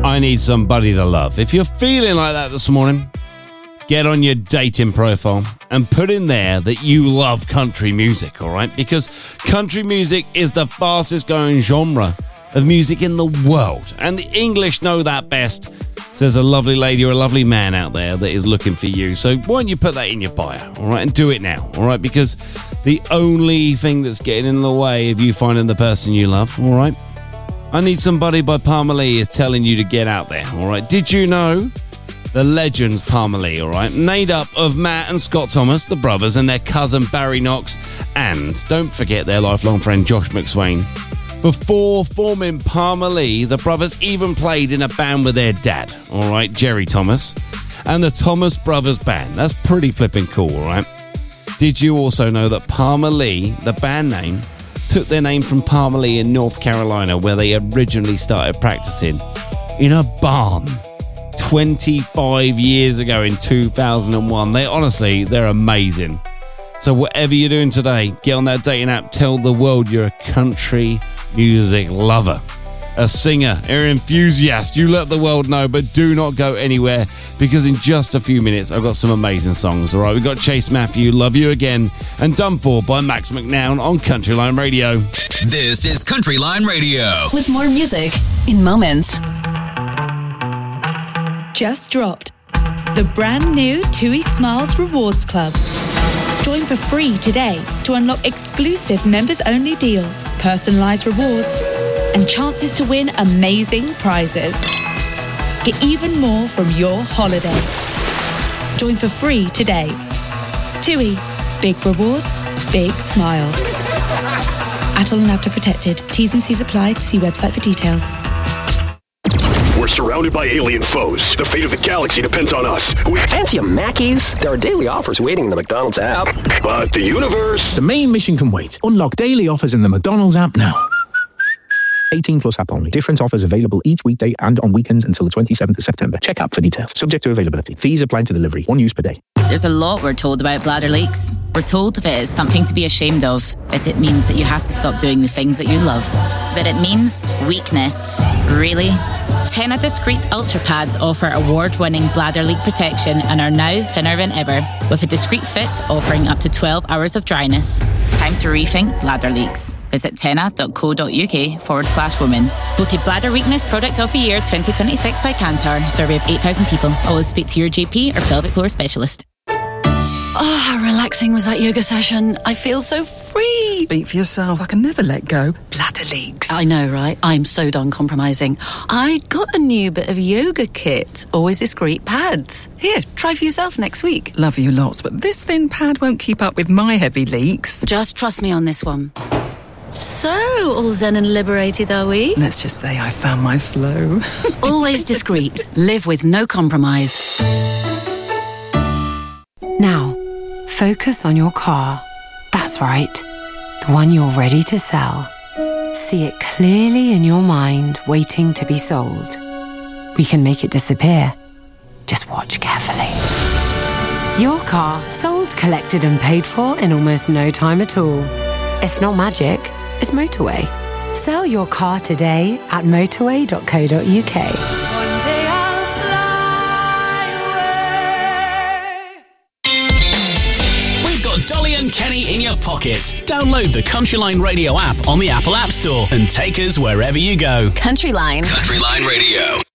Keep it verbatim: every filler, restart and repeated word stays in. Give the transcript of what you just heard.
I need somebody to love. If you're feeling like that this morning, get on your dating profile and put in there that you love country music, all right? Because country music is the fastest growing genre of music in the world, and the English know that best. So there's a lovely lady or a lovely man out there that is looking for you. So why don't you put that in your bio, all right? And do it now, all right? Because the only thing that's getting in the way of you finding the person you love, all right? I Need Somebody by Palmer Lee is telling you to get out there, all right? Did you know the legends Palmer Lee, all right? Made up of Matt and Scott Thomas, the brothers, and their cousin Barry Knox, and don't forget their lifelong friend Josh McSwain. Before forming Palmer Lee, the brothers even played in a band with their dad, all right, Jerry Thomas, and the Thomas Brothers Band. That's pretty flipping cool, all right? Did you also know that Palmer Lee, the band name, took their name from Palmer Lee in North Carolina, where they originally started practicing in a barn twenty-five years ago in two thousand one. They honestly, they're amazing. So whatever you're doing today, get on that dating app, tell the world you're a country music lover, a singer, an enthusiast. You let the world know, but do not go anywhere, because in just a few minutes I've got some amazing songs. All right, we've got Chase Matthew, Love You Again, and Done For by Max McNown on Country Line Radio. This is Country Line Radio, with more music in moments. Just dropped the brand new TUI Smiles Rewards Club. Join for free today to unlock exclusive members-only deals, personalised rewards, and chances to win amazing prizes. Get even more from your holiday. Join for free today. TUI. Big rewards, big smiles. Atoll and Apta protected. T's and C's apply. See website for details. We're surrounded by alien foes. The fate of the galaxy depends on us. We fancy a Mackey's? There are daily offers waiting in the McDonald's app. But the universe... The main mission can wait. Unlock daily offers in the McDonald's app now. eighteen plus app only. Different offers available each weekday and on weekends until the twenty-seventh of September. Check app for details. Subject to availability. Fees apply to delivery. One use per day. There's a lot we're told about bladder leaks. We're told if it is something to be ashamed of, that it means that you have to stop doing the things that you love. But it means weakness. Really? Tena Discreet Ultra Pads offer award-winning bladder leak protection and are now thinner than ever, with a discreet fit offering up to twelve hours of dryness. It's time to rethink bladder leaks. Visit tena.co.uk forward slash women. Voted Bladder Weakness Product of the Year twenty twenty-six by Kantar. Survey of eight thousand people. Always speak to your G P or pelvic floor specialist. Oh, how relaxing was that yoga session. I feel so free. Speak for yourself. I can never let go. Bladder leaks. I know, right? I'm so done compromising. I got a new bit of yoga kit. Always discreet pads. Here, try for yourself next week. Love you lots, but this thin pad won't keep up with my heavy leaks. Just trust me on this one. So, all zen and liberated, are we? Let's just say I found my flow. Always discreet. Live with no compromise. Now, focus on your car. That's right. The one you're ready to sell. See it clearly in your mind, waiting to be sold. We can make it disappear. Just watch carefully. Your car sold, collected and paid for in almost no time at all. It's not magic, it's motorway. Sell your car today at motorway dot co dot uk. Dolly and Kenny in your pocket. Download the Country Line Radio app on the Apple App Store and take us wherever you go. Country Line. Country Line Radio.